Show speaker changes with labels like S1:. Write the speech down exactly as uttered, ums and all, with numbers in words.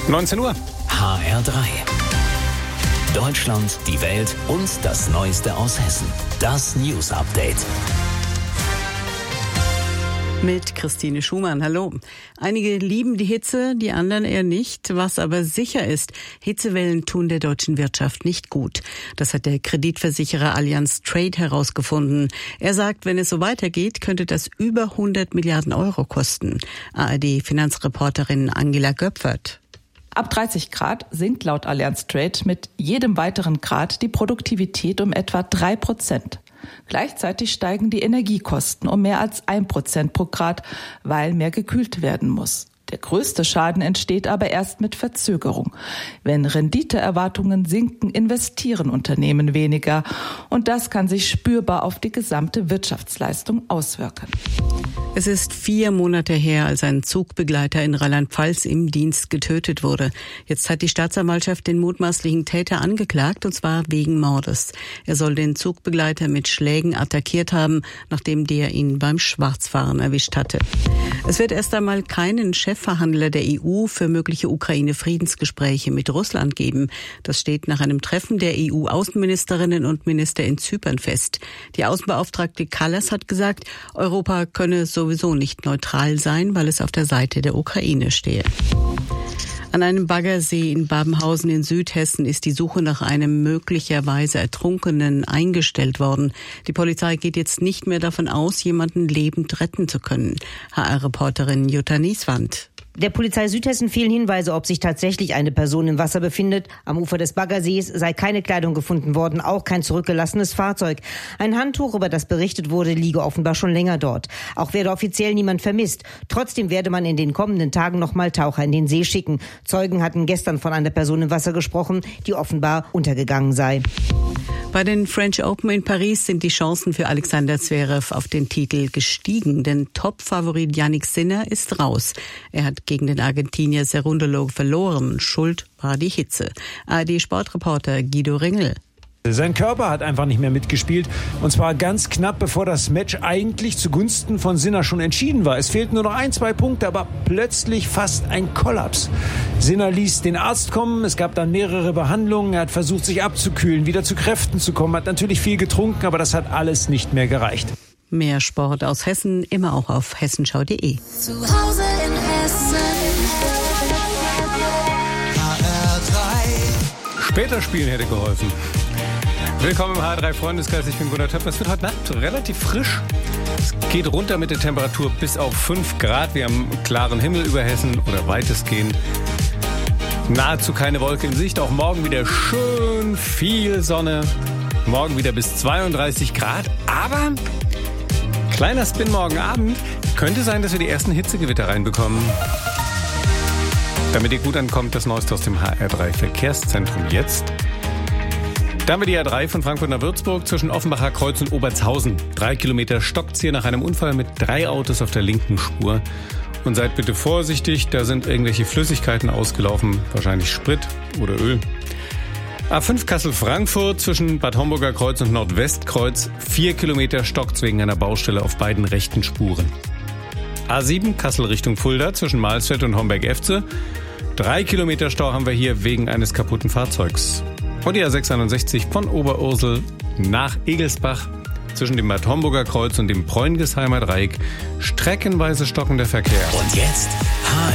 S1: neunzehn Uhr.
S2: H R drei. Deutschland, die Welt und das Neueste aus Hessen. Das News Update.
S3: Mit Christine Schumann. Hallo. Einige lieben die Hitze, die anderen eher nicht. Was aber sicher ist, Hitzewellen tun der deutschen Wirtschaft nicht gut. Das hat der Kreditversicherer Allianz Trade herausgefunden. Er sagt, wenn es so weitergeht, könnte das über hundert Milliarden Euro kosten. A R D-Finanzreporterin Angela Göpfert.
S4: Ab dreißig Grad sinkt laut Allianz Trade mit jedem weiteren Grad die Produktivität um etwa drei Prozent. Gleichzeitig steigen die Energiekosten um mehr als ein Prozent pro Grad, weil mehr gekühlt werden muss. Der größte Schaden entsteht aber erst mit Verzögerung. Wenn Renditeerwartungen sinken, investieren Unternehmen weniger. Und das kann sich spürbar auf die gesamte Wirtschaftsleistung auswirken.
S3: Es ist vier Monate her, als ein Zugbegleiter in Rheinland-Pfalz im Dienst getötet wurde. Jetzt hat die Staatsanwaltschaft den mutmaßlichen Täter angeklagt, und zwar wegen Mordes. Er soll den Zugbegleiter mit Schlägen attackiert haben, nachdem der ihn beim Schwarzfahren erwischt hatte. Es wird erst einmal keinen Chefverhandler der E U für mögliche Ukraine-Friedensgespräche mit Russland geben. Das steht nach einem Treffen der E U-Außenministerinnen und Minister in Zypern fest. Die Außenbeauftragte Kallas hat gesagt, Europa könne sowieso nicht neutral sein, weil es auf der Seite der Ukraine stehe. An einem Baggersee in Babenhausen in Südhessen ist die Suche nach einem möglicherweise Ertrunkenen eingestellt worden. Die Polizei geht jetzt nicht mehr davon aus, jemanden lebend retten zu können. H R-Reporterin Jutta Nieswand.
S5: Der Polizei Südhessen fehlen Hinweise, ob sich tatsächlich eine Person im Wasser befindet. Am Ufer des Baggersees sei keine Kleidung gefunden worden, auch kein zurückgelassenes Fahrzeug. Ein Handtuch, über das berichtet wurde, liege offenbar schon länger dort. Auch werde offiziell niemand vermisst. Trotzdem werde man in den kommenden Tagen nochmal Taucher in den See schicken. Zeugen hatten gestern von einer Person im Wasser gesprochen, die offenbar untergegangen sei.
S3: Bei den French Open in Paris sind die Chancen für Alexander Zverev auf den Titel gestiegen, denn Top-Favorit Jannik Sinner ist raus. Er hat gegen den Argentinier Cerundolo verloren. Schuld war die Hitze. A R D-Sportreporter Guido Ringel.
S6: Sein Körper hat einfach nicht mehr mitgespielt, und zwar ganz knapp, bevor das Match eigentlich zugunsten von Sinner schon entschieden war. Es fehlten nur noch ein, zwei Punkte, aber plötzlich fast ein Kollaps. Sinner ließ den Arzt kommen, es gab dann mehrere Behandlungen, er hat versucht, sich abzukühlen, wieder zu Kräften zu kommen, hat natürlich viel getrunken, aber das hat alles nicht mehr gereicht.
S3: Mehr Sport aus Hessen, immer auch auf hessenschau punkt de.
S7: Zu Hause in Hessen. H R drei.
S1: Später spielen hätte geholfen. Willkommen im H R drei Freundeskreis, ich bin Gunnar Töpfer. Es wird heute Nacht relativ frisch. Es geht runter mit der Temperatur bis auf fünf Grad. Wir haben klaren Himmel über Hessen oder weitestgehend. Nahezu keine Wolke in Sicht. Auch morgen wieder schön viel Sonne. Morgen wieder bis zweiunddreißig Grad. Aber kleiner Spin morgen Abend. Könnte sein, dass wir die ersten Hitzegewitter reinbekommen. Damit ihr gut ankommt, das Neueste aus dem H R drei Verkehrszentrum jetzt. Da haben wir die A drei von Frankfurt nach Würzburg zwischen Offenbacher Kreuz und Obertshausen. Drei Kilometer stockt's hier nach einem Unfall mit drei Autos auf der linken Spur. Und seid bitte vorsichtig, da sind irgendwelche Flüssigkeiten ausgelaufen, wahrscheinlich Sprit oder Öl. A fünf Kassel-Frankfurt zwischen Bad Homburger Kreuz und Nordwestkreuz. Vier Kilometer stockt's wegen einer Baustelle auf beiden rechten Spuren. A sieben Kassel Richtung Fulda zwischen Mahlstedt und Homberg-Efze. Drei Kilometer Stau haben wir hier wegen eines kaputten Fahrzeugs. Und die A sechshundertsechzig von Oberursel nach Egelsbach zwischen dem Bad Homburger Kreuz und dem Preungesheimer Dreieck. Streckenweise stockender Verkehr.
S2: Und jetzt H